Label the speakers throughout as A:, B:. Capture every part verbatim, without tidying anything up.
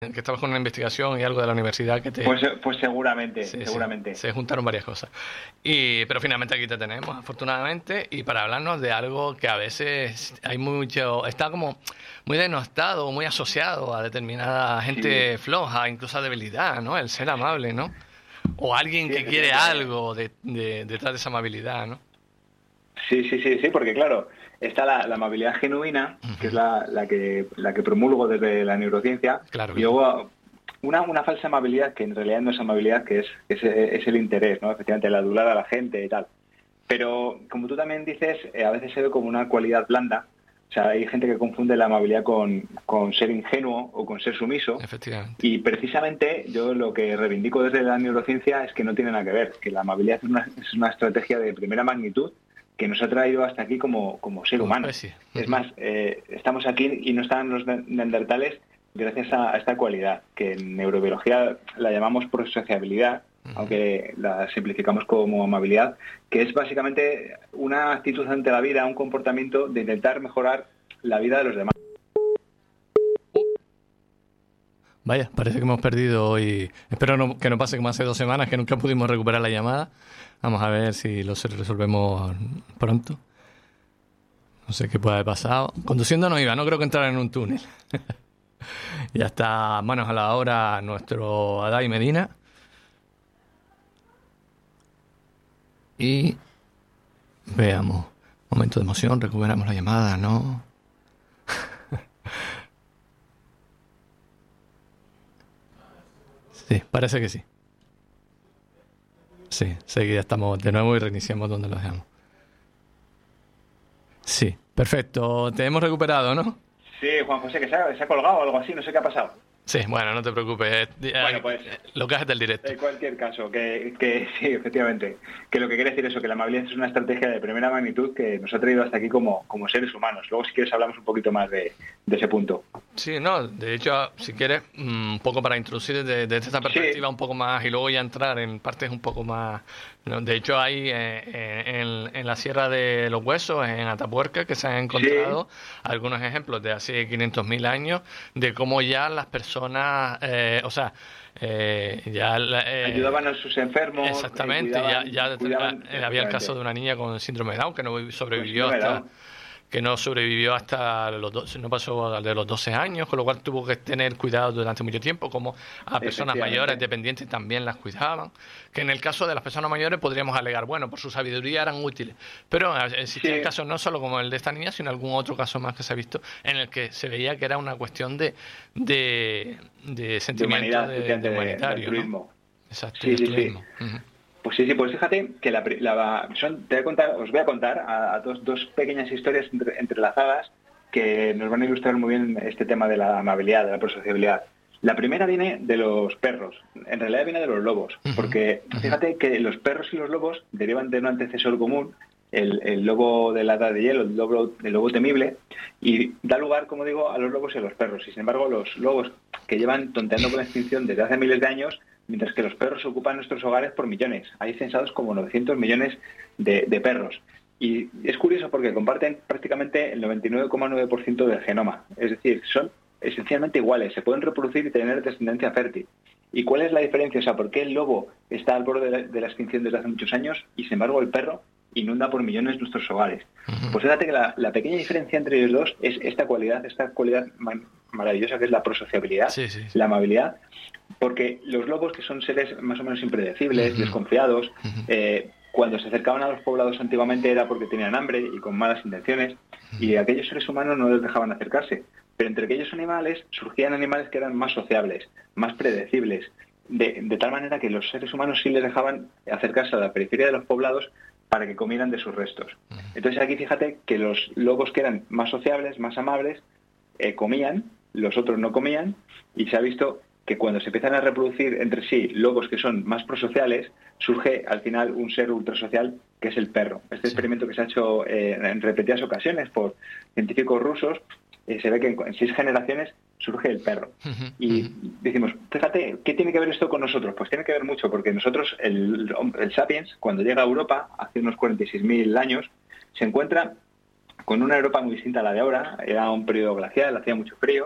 A: que estabas con una investigación y algo de la universidad que te...
B: Pues, pues seguramente,
A: Sí, sí,
B: seguramente.
A: se juntaron varias cosas. Y, pero finalmente aquí te tenemos, afortunadamente, y para hablarnos de algo que a veces hay mucho, está como muy denostado, muy asociado a determinada
B: Sí,
A: gente floja, incluso a debilidad, ¿no? El ser amable, ¿no? O alguien
B: sí,
A: que quiere
B: efectivamente.
A: algo de, de- detrás de esa amabilidad, ¿no?
B: Sí, sí, sí, sí, porque claro, está la, la amabilidad genuina, que es
A: Ujú.
B: la, la que, la que promulgo desde la neurociencia,
A: Claro,
B: y
A: claro.
B: luego una, una falsa amabilidad, que en realidad no es amabilidad, que es, es, es el interés, ¿no? Efectivamente, el adular a la gente y tal. Pero como tú también dices, eh, a veces se ve como una cualidad blanda. O sea, hay gente que confunde la amabilidad con, con ser ingenuo o con ser sumiso.
A: Efectivamente.
B: Y precisamente yo lo que reivindico desde la neurociencia es que no tiene nada que ver, que la amabilidad es una, es una estrategia de primera magnitud que nos ha traído hasta aquí como, como ser
A: Como
B: humano.
A: especie.
B: Es
A: Ujú.
B: más, eh, estamos aquí y no están los ne- neandertales gracias a, a esta cualidad, que en neurobiología la llamamos prosociabilidad,
A: Ujú.
B: aunque la simplificamos como amabilidad, que es básicamente una actitud ante la vida, un comportamiento de intentar mejorar la vida de los demás.
A: Vaya, parece que hemos perdido hoy. Espero no- que no pase como hace dos semanas, que nunca pudimos recuperar la llamada. Vamos a ver si lo resolvemos pronto. No sé qué puede haber pasado. Conduciendo no iba, no creo que entrara en un túnel. Ya está, manos a la obra nuestro Adai Medina. Y veamos. Momento de emoción, recuperamos la llamada, ¿no? Sí, parece que sí. Sí, seguida estamos de nuevo y reiniciamos donde lo dejamos. Sí, perfecto. Te hemos recuperado, ¿no?
B: Sí, Juan José, que se ha, se ha colgado o algo así, no sé qué ha pasado.
A: Sí, bueno, no te preocupes.
B: Bueno,
A: Eh,
B: pues
A: Lo que haces del directo.
B: en cualquier caso, que, que sí, efectivamente, que lo que quiere decir eso, que la amabilidad es una estrategia de primera magnitud que nos ha traído hasta aquí como, como seres humanos. Luego, si quieres, hablamos un poquito más de, de ese punto.
A: Sí, no, de hecho, si quieres, mm, un poco para introducir desde, desde esta perspectiva
B: Sí,
A: un poco más y luego ya entrar en partes un poco más... ¿no? De hecho, hay eh, eh, en, en la Sierra de los Huesos, en Atapuerca, que se han
B: sí,
A: encontrado algunos ejemplos de hace quinientos mil años de cómo ya las personas, eh, o sea, eh, ya... la- eh,
B: ayudaban a sus enfermos, eh,
A: exactamente, ya,
B: cuidaban,
A: ya
B: cuidaban,
A: eh, había el caso
B: efectivamente,
A: de una niña con síndrome de Down que no
B: con
A: sobrevivió
B: síndrome de
A: hasta
B: Down,
A: que no sobrevivió hasta los doce, no pasó de los doce años, con lo cual tuvo que tener cuidado durante mucho tiempo, como a personas mayores
B: efectivamente.
A: dependientes también las cuidaban, que en el caso de las personas mayores podríamos alegar, bueno, por su sabiduría eran útiles, pero eh, existían
B: Sí,
A: casos no solo como el de esta niña, sino algún otro caso más que se ha visto, en el que se veía que era una cuestión de, de, de
B: de
A: sentimiento
B: humanidad,
A: de, de
B: efectivamente, de, de
A: humanitario, ¿no?
B: altruismo.
A: Exacto, y
B: Sí, sí, sí.
A: altruismo. Ujú.
B: Pues sí, sí, pues fíjate que la, pri- la- son- te voy a contar, os voy a contar a, a dos, dos pequeñas historias entre- entrelazadas que nos van a ilustrar muy bien este tema de la amabilidad, de la prosociabilidad. La primera viene de los perros, en realidad viene de los lobos,
A: Ujú,
B: porque
A: ujú.
B: fíjate que los perros y los lobos derivan de un antecesor común, el, el lobo de la edad de hielo, el lobo, el lobo temible, y da lugar, como digo, a los lobos y a los perros. Y sin embargo, los lobos que llevan tonteando con la extinción desde hace miles de años, mientras que los perros ocupan nuestros hogares por millones. Hay censados como novecientos millones de, de perros. Y es curioso porque comparten prácticamente el noventa y nueve coma nueve por ciento del genoma. Es decir, son esencialmente iguales, se pueden reproducir y tener descendencia fértil. ¿Y cuál es la diferencia? O sea, ¿por qué el lobo está al borde de la, de la extinción desde hace muchos años y, sin embargo, el perro inunda por millones nuestros hogares? Pues fíjate que la, la pequeña diferencia entre ellos dos es esta cualidad, esta cualidad man- maravillosa que es la prosociabilidad,
A: Sí, sí, sí.
B: la amabilidad, porque los lobos, que son seres más o menos impredecibles,
A: Ujú,
B: desconfiados,
A: ujú,
B: eh, cuando se acercaban a los poblados antiguamente era porque tenían hambre y con malas intenciones, y aquellos seres humanos no les dejaban acercarse. Pero entre aquellos animales surgían animales que eran más sociables, más predecibles, de, de tal manera que los seres humanos sí les dejaban acercarse a la periferia de los poblados para que comieran de sus restos. Entonces aquí fíjate que los lobos que eran más sociables, más amables, eh, comían, los otros no comían, y se ha visto que cuando se empiezan a reproducir entre sí lobos que son más prosociales, surge al final un ser ultrasocial que es el perro. Este
A: sí.
B: experimento que se ha hecho eh, en repetidas ocasiones por científicos rusos, eh, se ve que en, en seis generaciones surge el perro.
A: Ujú, ujú.
B: Y decimos, fíjate, ¿qué tiene que ver esto con nosotros? Pues tiene que ver mucho, porque nosotros, el, el Sapiens, cuando llega a Europa, hace unos cuarenta y seis mil años, se encuentra con una Europa muy distinta a la de ahora. Era un periodo glacial, hacía mucho frío,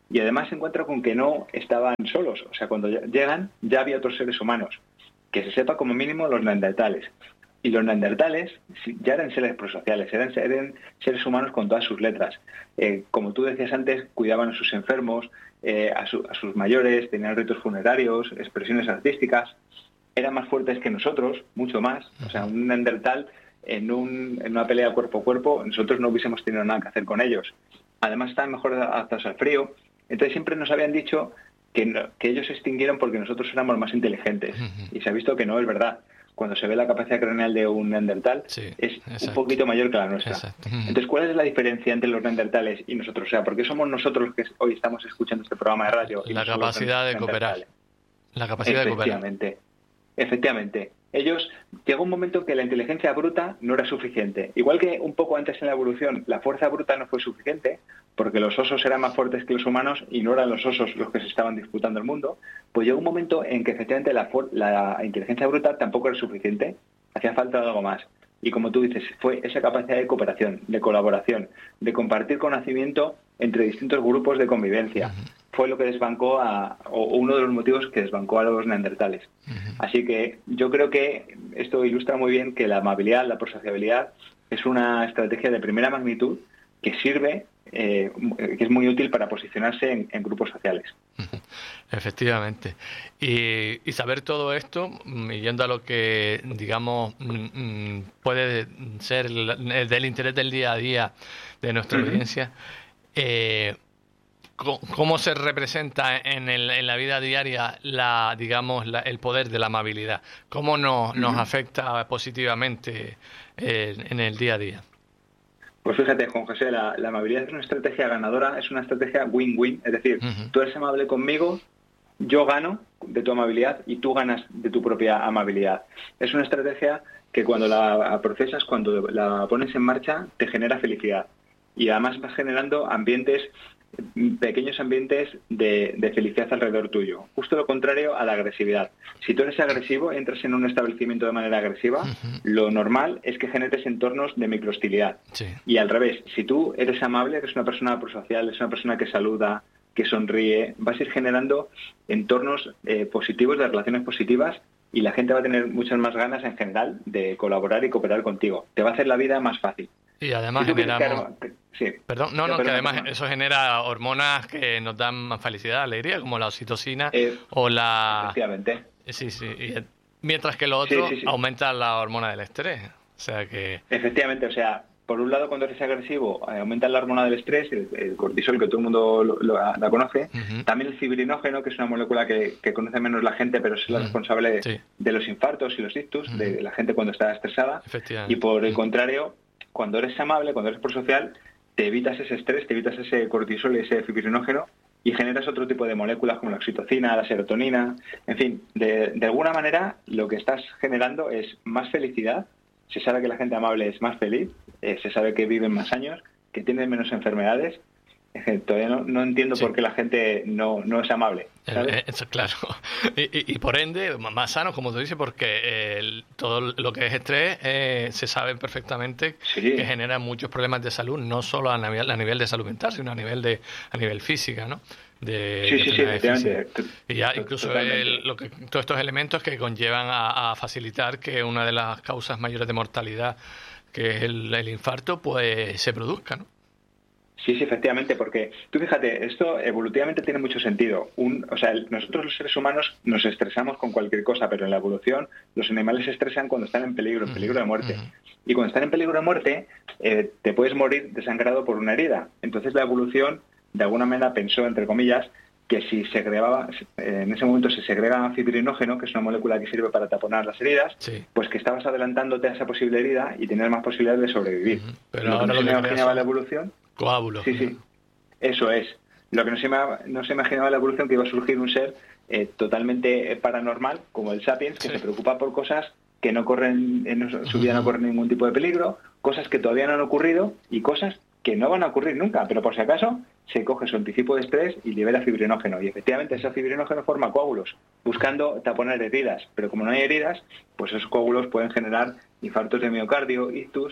B: Y además se encuentra con que no estaban solos. O sea, cuando llegan ya había otros seres humanos. Que se sepa como mínimo los neandertales. Y los neandertales ya eran seres prosociales, eran, eran seres humanos con todas sus letras. Eh, como tú decías antes, cuidaban a sus enfermos, eh, a, su, a sus mayores, tenían ritos funerarios, expresiones artísticas. Eran más fuertes que nosotros, mucho más. O sea, un neandertal en, un, en una pelea cuerpo a cuerpo, nosotros no hubiésemos tenido nada que hacer con ellos. Además, estaban mejor adaptados al frío. Entonces siempre nos habían dicho que, no, que ellos se extinguieron porque nosotros éramos más inteligentes. Y se ha visto que no es verdad. Cuando se ve la capacidad craneal de un neandertal, sí, es exacto. un poquito mayor que la nuestra. Exacto. Entonces, ¿cuál es la diferencia entre los neandertales y nosotros? O sea, ¿por qué somos nosotros los que hoy estamos escuchando este programa de radio?
A: La capacidad de cooperar. La capacidad de cooperar.
B: Efectivamente. Efectivamente. Ellos, llegó un momento que la inteligencia bruta no era suficiente. Igual que un poco antes en la evolución, la fuerza bruta no fue suficiente, porque los osos eran más fuertes que los humanos y no eran los osos los que se estaban disputando el mundo, pues llegó un momento en que efectivamente la, la inteligencia bruta tampoco era suficiente, hacía falta algo más. Y como tú dices, fue esa capacidad de cooperación, de colaboración, de compartir conocimiento entre distintos grupos de convivencia. Uh-huh. Fue lo que desbancó a, o uno de los motivos que desbancó a los neandertales. Uh-huh. Así que yo creo que esto ilustra muy bien que la amabilidad, la prosociabilidad, es una estrategia de primera magnitud que sirve, eh, que es muy útil para posicionarse en, en grupos sociales.
A: Efectivamente. Y, y saber todo esto, y yendo a lo que, digamos, puede ser el, el del interés del día a día de nuestra uh-huh. audiencia, eh, ¿cómo se representa en, el, en la vida diaria la, digamos, la, el poder de la amabilidad? ¿Cómo nos, uh-huh. nos afecta positivamente eh, en el día a día?
B: Pues fíjate, Juan José, la, la amabilidad es una estrategia ganadora, es una estrategia win-win, es decir, uh-huh. tú eres amable conmigo, yo gano de tu amabilidad y tú ganas de tu propia amabilidad. Es una estrategia que cuando la procesas, cuando la pones en marcha, te genera felicidad. Y además vas generando ambientes, pequeños ambientes de, de felicidad alrededor tuyo. Justo lo contrario a la agresividad. Si tú eres agresivo, entras en un establecimiento de manera agresiva, uh-huh. lo normal es que generes entornos de microhostilidad. Sí. Y al revés, si tú eres amable, eres una persona prosocial, eres una persona que saluda, que sonríe, vas a ir generando entornos eh, positivos, de relaciones positivas, y la gente va a tener muchas más ganas en general de colaborar y cooperar contigo. Te va a hacer la vida más fácil.
A: Y además generamos...
B: Que... Sí.
A: Perdón, no, no, que además eso genera hormonas que nos dan más felicidad, alegría, como la oxitocina eh, o la...
B: Efectivamente.
A: Sí, sí. Y mientras que lo otro sí, sí, sí. aumenta la hormona del estrés. O sea que...
B: Efectivamente, o sea, por un lado cuando eres agresivo eh, aumenta la hormona del estrés, el, el cortisol, que todo el mundo lo, lo, la conoce. Uh-huh. También el fibrinógeno, que es una molécula que, que conoce menos la gente, pero es la uh-huh. responsable de, sí. de los infartos y los ictus, uh-huh. de la gente cuando está estresada. Y por el uh-huh. contrario, cuando eres amable, cuando eres prosocial, te evitas ese estrés, te evitas ese cortisol y ese fibrinógeno y generas otro tipo de moléculas como la oxitocina, la serotonina. En fin, de, de alguna manera lo que estás generando es más felicidad. Se sabe que la gente amable es más feliz, eh, se sabe que viven más años, que tienen menos enfermedades. Eh, todavía no, no entiendo sí. por qué la gente no, no es amable, ¿sabes?
A: Eso, claro. Y, y, y por ende, más sano, como tú dices, porque eh, todo lo que es estrés eh, se sabe perfectamente sí. que genera muchos problemas de salud, no solo a nivel, a nivel de salud mental, sino a nivel de a nivel física, ¿no? De,
B: sí, de sí, sí, efectivamente.
A: Y ya incluso el, lo que, todos estos elementos que conllevan a, a facilitar que una de las causas mayores de mortalidad, que es el, el infarto, pues se produzca, ¿no?
B: Sí, sí, efectivamente, porque tú fíjate, esto evolutivamente tiene mucho sentido. Un, o sea, nosotros los seres humanos nos estresamos con cualquier cosa, pero en la evolución los animales se estresan cuando están en peligro, en peligro de muerte. Uh-huh. Y cuando están en peligro de muerte, eh, te puedes morir desangrado por una herida. Entonces la evolución, de alguna manera, pensó, entre comillas, que si segregaba, en ese momento se segrega fibrinógeno, que es una molécula que sirve para taponar las heridas, sí. pues que estabas adelantándote a esa posible herida y tenías más posibilidades de sobrevivir. Uh-huh. Pero lo ahora que no se imaginaba la evolución...
A: Coágulos.
B: Sí, sí. Eso es. Lo que no se, no se imaginaba la evolución, que iba a surgir un ser eh, totalmente paranormal, como el Sapiens, que sí. se preocupa por cosas que no corren, en su vida no corren ningún tipo de peligro, cosas que todavía no han ocurrido y cosas que no van a ocurrir nunca, pero por si acaso se coge su anticipo de estrés y libera fibrinógeno. Y efectivamente ese fibrinógeno forma coágulos, buscando taponar heridas. Pero como no hay heridas, pues esos coágulos pueden generar infartos de miocardio, ictus.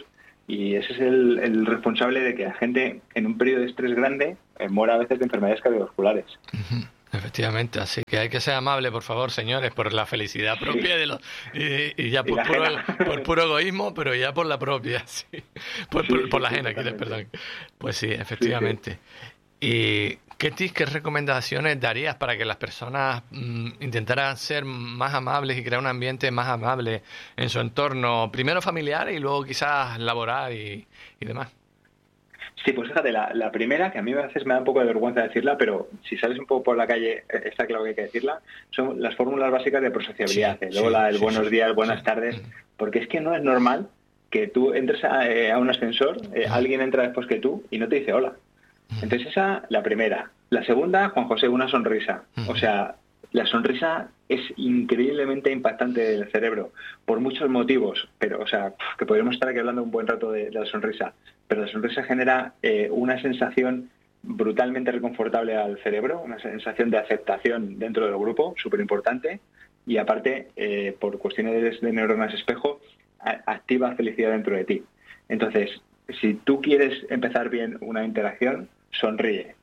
B: Y ese es el, el responsable de que la gente en un periodo de estrés grande eh, muera a veces de enfermedades cardiovasculares.
A: Uh-huh. Efectivamente, así que hay que ser amable, por favor, señores, por la felicidad propia, sí, de los y, y ya por, y puro, por puro egoísmo, pero ya por la propia, sí. Por, sí, por, por sí, la ajena, sí, perdón. Pues sí, efectivamente. Sí, sí. ¿Y qué tips, qué recomendaciones darías para que las personas mmm, intentaran ser más amables y crear un ambiente más amable en su entorno, primero familiar y luego quizás laboral y, y demás?
B: Sí, pues fíjate, la, la primera, que a mí a veces me da un poco de vergüenza decirla, pero si sales un poco por la calle, está claro que hay que decirla, son las fórmulas básicas de prosociabilidad. Sí, luego sí, la, el sí, buenos sí, días, buenas sí. tardes, porque es que no es normal que tú entres a, eh, a un ascensor, eh, alguien entra después que tú y no te dice hola. Entonces esa, la primera. La segunda, Juan José, una sonrisa. O sea, la sonrisa es increíblemente impactante del cerebro, por muchos motivos, pero, o sea, que podríamos estar aquí hablando un buen rato de, de la sonrisa, pero la sonrisa genera eh, una sensación brutalmente reconfortable al cerebro, una sensación de aceptación dentro del grupo, súper importante, y aparte, eh, por cuestiones de neuronas espejo, a, activa felicidad dentro de ti. Entonces, si tú quieres empezar bien una interacción, sonríe.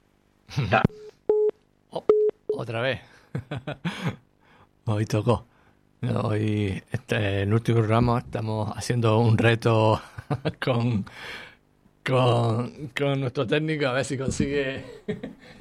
A: Oh, otra vez. Hoy tocó. Hoy, este, en el último programa, estamos haciendo un reto con, con, con nuestro técnico a ver si consigue